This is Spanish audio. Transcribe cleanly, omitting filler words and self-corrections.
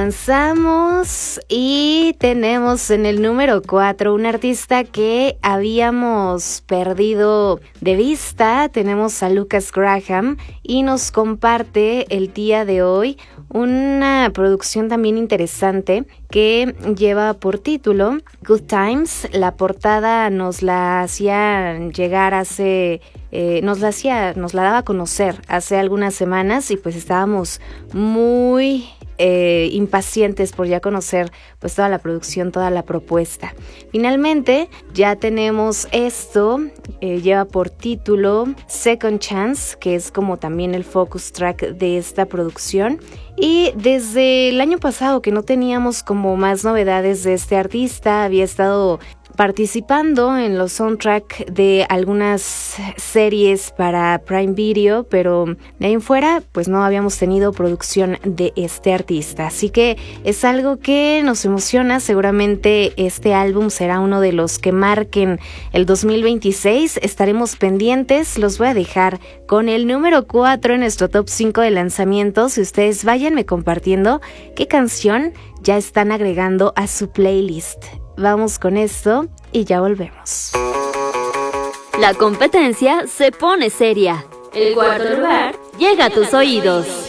avanzamos y tenemos en el número 4 un artista que habíamos perdido de vista. Tenemos a Lukas Graham y nos comparte el día de hoy una producción también interesante que lleva por título Good Times. La portada nos la hacía llegar nos la daba a conocer hace algunas semanas y pues estábamos muy impacientes por ya conocer pues toda la producción, toda la propuesta. Finalmente ya tenemos esto, lleva por título Second Chance, que es como también el focus track de esta producción. Y desde el año pasado que no teníamos como más novedades de este artista, había estado participando en los soundtrack de algunas series para Prime Video, pero de ahí en fuera pues no habíamos tenido producción de este artista, así que es algo que nos emociona. Seguramente este álbum será uno de los que marquen el 2026, estaremos pendientes. Los voy a dejar con el número 4 en nuestro top 5 de lanzamientos y ustedes váyanme compartiendo qué canción ya están agregando a su playlist. Vamos con esto y ya volvemos. La competencia se pone seria. El cuarto lugar llega a tus oídos.